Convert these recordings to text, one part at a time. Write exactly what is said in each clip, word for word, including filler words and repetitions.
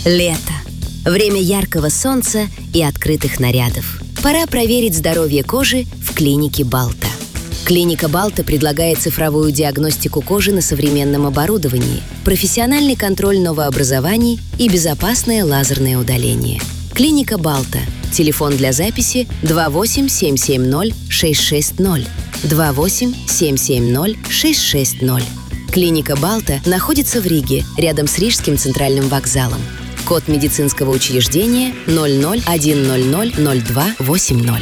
Лето. Время яркого солнца и открытых нарядов. Пора проверить здоровье кожи в клинике Балта. Клиника Балта предлагает цифровую диагностику кожи на современном оборудовании, профессиональный контроль новообразований и безопасное лазерное удаление. Клиника Балта. Телефон для записи два восемь семь семь ноль шесть шесть ноль. два восемь семь семь ноль шесть шесть ноль. Клиника Балта находится в Риге, рядом с Рижским центральным вокзалом. Код медицинского учреждения ноль ноль один ноль ноль ноль два восемь ноль.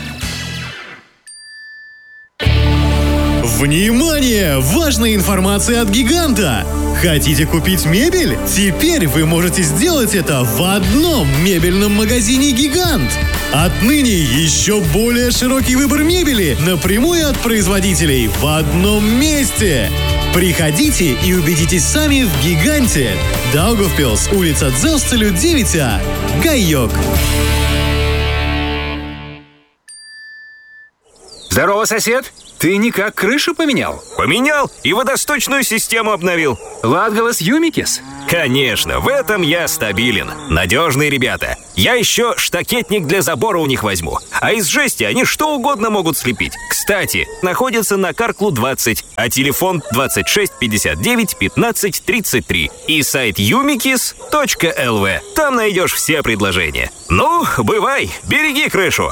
Внимание! Важная информация от «Гиганта». Хотите купить мебель? Теперь вы можете сделать это в одном мебельном магазине «Гигант». Отныне еще более широкий выбор мебели напрямую от производителей в одном месте. Приходите и убедитесь сами в «Гиганте». Даугавпилс, улица Дзелстелю, девять А. Гайок. Здорово, сосед. Ты никак крышу поменял? Поменял и водосточную систему обновил. Latgalas Юмикис? Конечно, в этом я стабилен. Надежные ребята. Я еще штакетник для забора у них возьму. А из жести они что угодно могут слепить. Кстати, находится на Карклу двадцать, а телефон двадцать шесть пятьдесят девять пятнадцать тридцать три. И сайт юмикис точка эл ви. Там найдешь все предложения. Ну, бывай, береги крышу.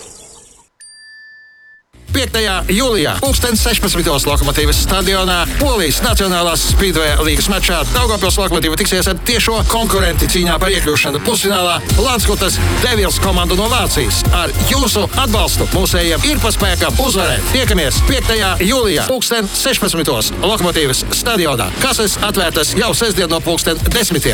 piektajā jūlijā pulkstens sešpadsmitos Lokomotīvas stadionā Polijas Nacionālās Speedway līgas mačā Daugavpils Lokomotīva tiksies ar tiešo konkurenti cīņā par iekļūšanu pusfinālā Landskutas Devils komandu no Vācijas. Ar jūsu atbalstu mūsējiem ir paspēkam uzvarēt. Tiekamies piektajā jūlijā pulksten sešpadsmitos Lokomotīvas stadionā. Kases atvērtas jau sestdien no pulksten desmitiem.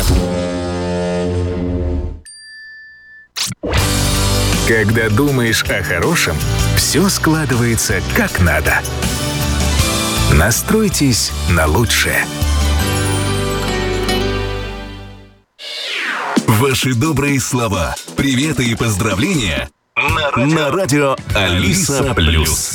Когда думаешь о хорошем, все складывается как надо. Настройтесь на лучшее. Ваши добрые слова, приветы и поздравления на радио, на радио Алиса Плюс.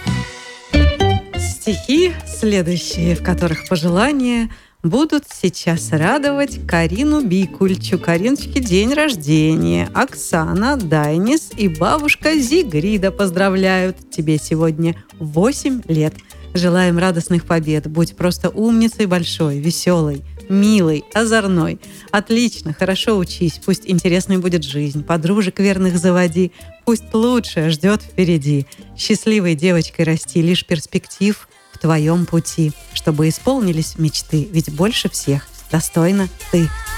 Стихи следующие, в которых пожелания будут сейчас радовать Карину Бикульчу. Кариночке день рождения. Оксана, Дайнис и бабушка Зигрида поздравляют. Тебе сегодня восемь лет. Желаем радостных побед. Будь просто умницей большой, веселой, милой, озорной. Отлично, хорошо учись. Пусть интересной будет жизнь. Подружек верных заводи. Пусть лучшее ждет впереди. Счастливой девочкой расти. Лишь перспектив в твоем пути, чтобы исполнились мечты, ведь больше всех достойна ты.